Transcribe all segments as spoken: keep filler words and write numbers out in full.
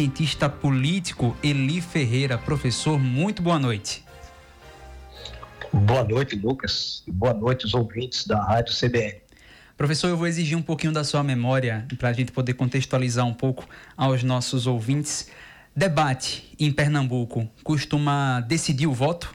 cientista político Eli Ferreira. Professor, muito boa noite. Boa noite, Lucas. Boa noite aos ouvintes da Rádio C B N. Professor, eu vou exigir um pouquinho da sua memória para a gente poder contextualizar um pouco aos nossos ouvintes. Debate em Pernambuco costuma decidir o voto?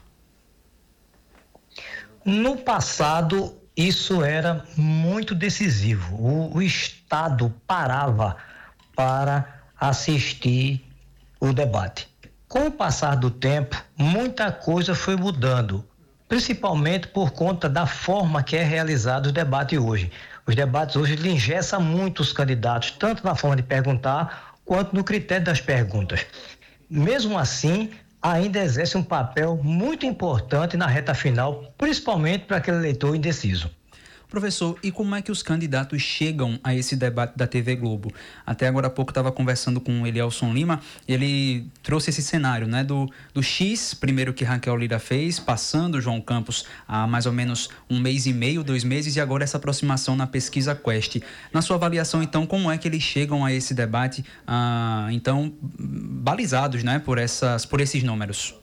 No passado, isso era muito decisivo. O, o Estado parava para assistir o debate. Com o passar do tempo, muita coisa foi mudando, principalmente por conta da forma que é realizado o debate hoje. Os debates hoje engessam muito os candidatos, tanto na forma de perguntar, quanto no critério das perguntas. Mesmo assim, ainda exerce um papel muito importante na reta final, principalmente para aquele eleitor indeciso. Professor, e como é que os candidatos chegam a esse debate da T V Globo? Até agora há pouco estava conversando com o Elielson Lima, ele trouxe esse cenário, né, do, do X, primeiro que Raquel Lira fez, passando João Campos há mais ou menos um mês e meio, dois meses, e agora essa aproximação na pesquisa Quest. Na sua avaliação, então, como é que eles chegam a esse debate, ah, então, balizados, né, por, essas, por esses números?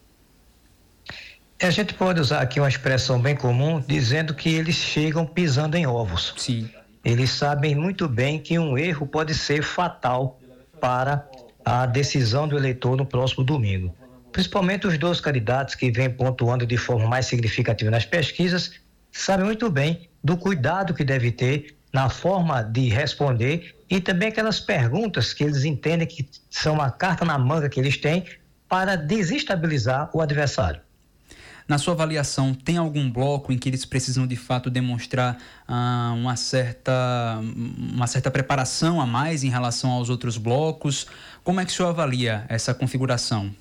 A gente pode usar aqui uma expressão bem comum, dizendo que eles chegam pisando em ovos. Sim. Eles sabem muito bem que um erro pode ser fatal para a decisão do eleitor no próximo domingo. Principalmente os dois candidatos que vêm pontuando de forma mais significativa nas pesquisas, sabem muito bem do cuidado que deve ter na forma de responder e também aquelas perguntas que eles entendem que são uma carta na manga que eles têm para desestabilizar o adversário. Na sua avaliação, tem algum bloco em que eles precisam de fato demonstrar ah, uma, certa, uma certa preparação a mais em relação aos outros blocos? Como é que o senhor avalia essa configuração?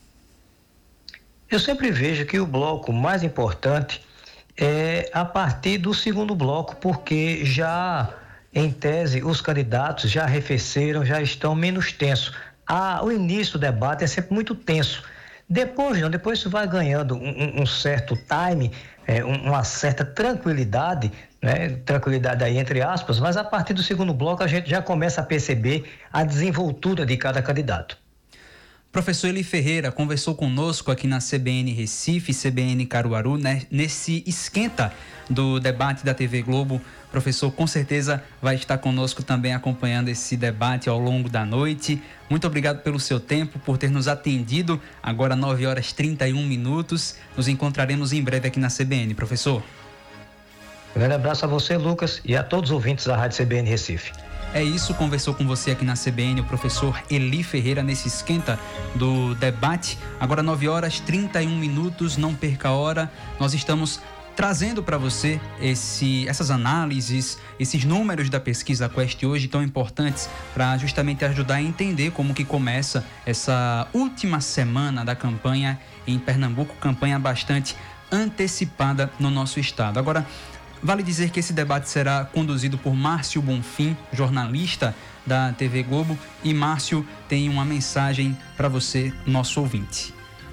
Eu sempre vejo que o bloco mais importante é a partir do segundo bloco, porque já, em tese, os candidatos já arrefeceram, já estão menos tensos. Ah, o início do debate é sempre muito tenso. Depois não, depois isso vai ganhando um, um certo time, é, uma certa tranquilidade, né? Tranquilidade aí entre aspas, mas a partir do segundo bloco a gente já começa a perceber a desenvoltura de cada candidato. Professor Eli Ferreira conversou conosco aqui na C B N Recife, C B N Caruaru, né, nesse esquenta do debate da T V Globo. Professor, com certeza vai estar conosco também acompanhando esse debate ao longo da noite. Muito obrigado pelo seu tempo, por ter nos atendido. Agora nove horas e trinta e um minutos. Nos encontraremos em breve aqui na C B N, professor. Um grande abraço a você, Lucas, e a todos os ouvintes da Rádio C B N Recife. É isso, conversou com você aqui na C B N o professor Eli Ferreira nesse esquenta do debate. Agora nove horas e trinta e um minutos, não perca a hora. Nós estamos trazendo para você esse, essas análises, esses números da pesquisa Quest hoje tão importantes para justamente ajudar a entender como que começa essa última semana da campanha em Pernambuco, campanha bastante antecipada no nosso estado. Agora, vale dizer que esse debate será conduzido por Márcio Bonfim, jornalista da T V Globo, e Márcio tem uma mensagem para você, nosso ouvinte.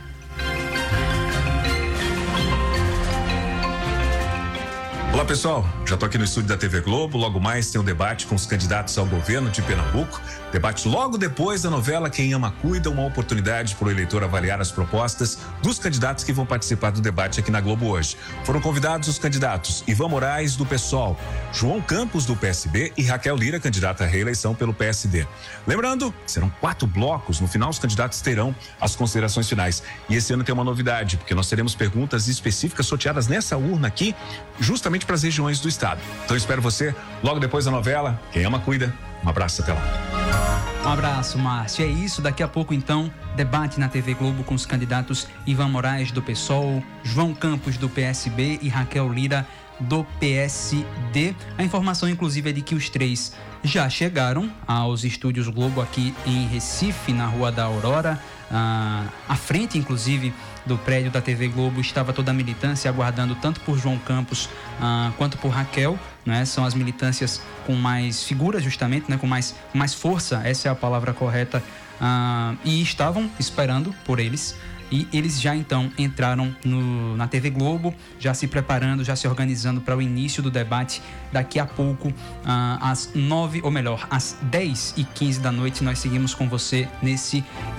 Olá pessoal, já estou aqui no estúdio da T V Globo. Logo mais tem um debate com os candidatos ao governo de Pernambuco. Debate logo depois da novela Quem Ama Cuida, uma oportunidade para o eleitor avaliar as propostas dos candidatos que vão participar do debate aqui na Globo hoje. Foram convidados os candidatos Ivan Moraes, do PSOL, João Campos, do P S B e Raquel Lira, candidata à reeleição pelo P S D. Lembrando, serão quatro blocos. No final, os candidatos terão as considerações finais. E esse ano tem uma novidade, porque nós teremos perguntas específicas sorteadas nessa urna aqui, justamente para as regiões do estado. Então, eu espero você logo depois da novela Quem Ama Cuida. Um abraço, até lá. Um abraço, Márcio. É isso, daqui a pouco então, debate na T V Globo com os candidatos Ivan Moraes do PSOL, João Campos do P S B e Raquel Lira do P S D. A informação inclusive é de que os três já chegaram aos estúdios Globo aqui em Recife, na Rua da Aurora. Ah, à frente inclusive do prédio da T V Globo estava toda a militância aguardando tanto por João Campos ah, quanto por Raquel, né? São as militâncias com mais figura justamente, né? com, mais, com mais força, essa é a palavra correta, ah, e estavam esperando por eles. E eles já então entraram no, na T V Globo, já se preparando, já se organizando para o início do debate. Daqui a pouco, ah, às nove, ou melhor, às dez e quinze da noite, nós seguimos com você nesse